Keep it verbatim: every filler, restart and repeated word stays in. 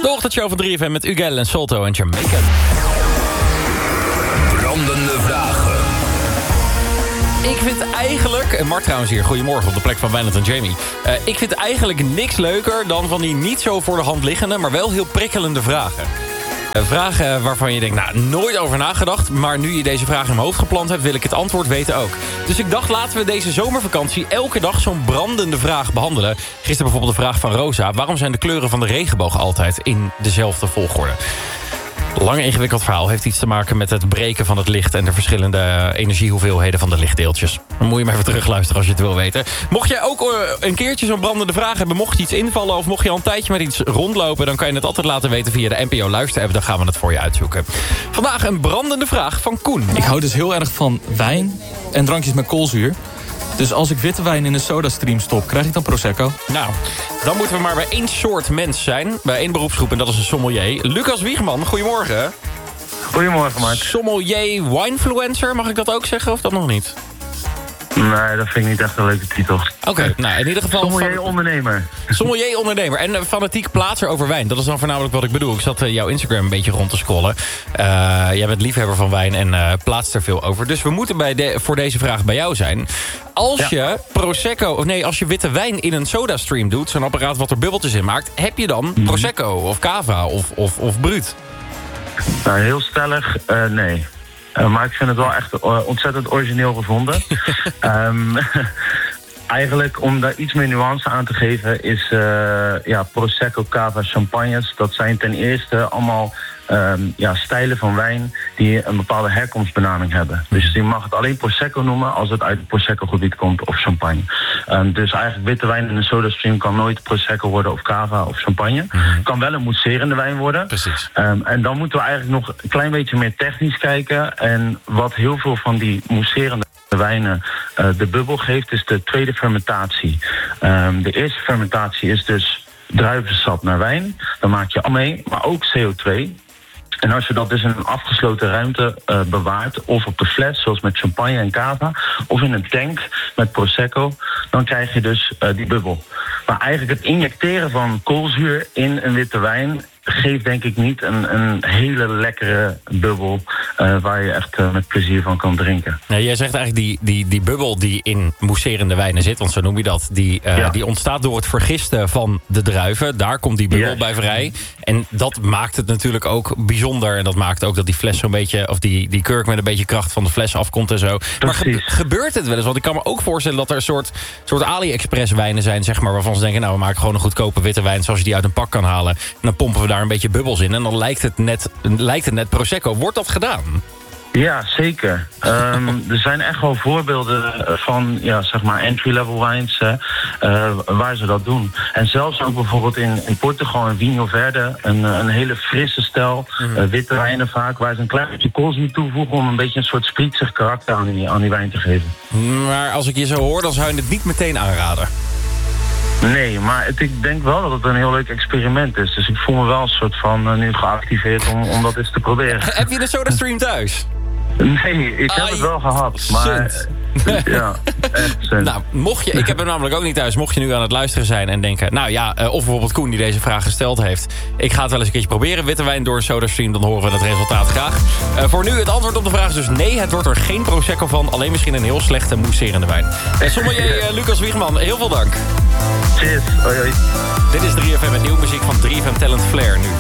De ochtendshow van drie F M met Ugel en Solto en Jamaican. Brandende vragen. Ik vind eigenlijk, en Mart trouwens hier, goedemorgen op de plek van Wijnand en Jamie. Uh, ik vind eigenlijk niks leuker dan van die niet zo voor de hand liggende, maar wel heel prikkelende vragen. Uh, vragen waarvan je denkt, nou, nooit over nagedacht, maar nu je deze vraag in mijn hoofd geplant hebt, wil ik het antwoord weten ook. Dus ik dacht, laten we deze zomervakantie elke dag zo'n brandende vraag behandelen. Gisteren bijvoorbeeld de vraag van Rosa, waarom zijn de kleuren van de regenboog altijd in dezelfde volgorde? Lang ingewikkeld verhaal. Heeft iets te maken met het breken van het licht en de verschillende energiehoeveelheden van de lichtdeeltjes. Dan moet je maar even terugluisteren als je het wil weten. Mocht jij ook een keertje zo'n brandende vraag hebben, mocht je iets invallen of mocht je al een tijdje met iets rondlopen, dan kan je het altijd laten weten via de N P O Luister-app. Dan gaan we het voor je uitzoeken. Vandaag een brandende vraag van Koen. Ik hou dus heel erg van wijn en drankjes met koolzuur. Dus als ik witte wijn in een sodastream stop, krijg ik dan Prosecco? Nou, dan moeten we maar bij één soort mens zijn. Bij één beroepsgroep en dat is een sommelier. Lucas Wiegman, goedemorgen. Goedemorgen, Mark. Sommelier winefluencer, mag ik dat ook zeggen of dat nog niet? Nee, dat vind ik niet echt een leuke titel. Oké, okay, nou in ieder geval... Sommelier ondernemer. Sommelier ondernemer. En uh, fanatiek plaatser over wijn. Dat is dan voornamelijk wat ik bedoel. Ik zat uh, jouw Instagram een beetje rond te scrollen. Uh, jij bent liefhebber van wijn en uh, plaatst er veel over. Dus we moeten bij de, voor deze vraag bij jou zijn. Als ja. je Prosecco, of nee, als je witte wijn in een sodastream doet, zo'n apparaat wat er bubbeltjes in maakt, heb je dan mm-hmm. Prosecco of Cava of, of, of Brut? Nou, heel stellig, uh, nee. Uh, maar ik vind het wel echt uh, ontzettend origineel gevonden. um, eigenlijk, om daar iets meer nuance aan te geven, is uh, ja, Prosecco, Cava, champagnes. Dat zijn ten eerste allemaal um, ja, stijlen van wijn die een bepaalde herkomstbenaming hebben. Dus je mag het alleen Prosecco noemen als het uit het Prosecco-gebied komt of champagne. Um, dus eigenlijk witte wijn in een sodastream kan nooit Prosecco worden of Cava of champagne. Mm-hmm. Kan wel een mousserende wijn worden. Precies. Um, en dan moeten we eigenlijk nog een klein beetje meer technisch kijken. En wat heel veel van die mousserende wijnen uh, de bubbel geeft, is de tweede fermentatie. Um, de eerste fermentatie is dus druivensap naar wijn. Dan maak je mee, maar ook C O twee. En als je dat dus in een afgesloten ruimte uh, bewaart, of op de fles, zoals met champagne en cava, of in een tank met Prosecco, dan krijg je dus uh, die bubbel. Maar eigenlijk het injecteren van koolzuur in een witte wijn geeft denk ik niet een, een hele lekkere bubbel uh, waar je echt uh, met plezier van kan drinken. Nee, jij zegt eigenlijk die, die, die bubbel die in mousserende wijnen zit, want zo noem je dat, die, uh, ja. die ontstaat door het vergisten van de druiven. Daar komt die bubbel yes. bij vrij. En dat maakt het natuurlijk ook bijzonder. En dat maakt ook dat die fles zo'n beetje, of die, die kurk met een beetje kracht van de fles afkomt en zo. Precies. Maar ge- gebeurt het wel eens? Want ik kan me ook voorstellen dat er een soort, soort AliExpress wijnen zijn, zeg maar, waarvan ze denken, nou, we maken gewoon een goedkope witte wijn zoals je die uit een pak kan halen. En dan pompen we daar een beetje bubbels in en dan lijkt het net, lijkt het net Prosecco. Wordt dat gedaan? Ja, zeker. Um, er zijn echt wel voorbeelden van, ja, zeg maar, entry-level wines uh, waar ze dat doen. En zelfs ook bijvoorbeeld in, in Portugal, in Vinho Verde, een, een hele frisse stijl, mm-hmm. uh, witte wijnen vaak, waar ze een klein beetje koolzuur toevoegen om een beetje een soort sprietsig karakter aan die, aan die wijn te geven. Maar als ik je zo hoor, dan zou je het niet meteen aanraden. Nee, maar het, ik denk wel dat het een heel leuk experiment is. Dus ik voel me wel een soort van uh, nu geactiveerd om, om dat eens te proberen. Heb je de SodaStream thuis? Nee, ik heb Ai, het wel gehad, maar uh, ja, echt zin. Nou, mocht je, ik heb hem namelijk ook niet thuis. Mocht je nu aan het luisteren zijn en denken, nou ja, uh, of bijvoorbeeld Koen die deze vraag gesteld heeft. Ik ga het wel eens een keertje proberen, witte wijn door een SodaStream, dan horen we het resultaat graag. Uh, voor nu het antwoord op de vraag is dus nee, het wordt er geen Prosecco van. Alleen misschien een heel slechte mousserende wijn. En sommelier uh, Lucas Wiegman, heel veel dank. Cheers, hoi hoi. Dit is drie F M met nieuwe muziek van drie F M Talent Flair nu.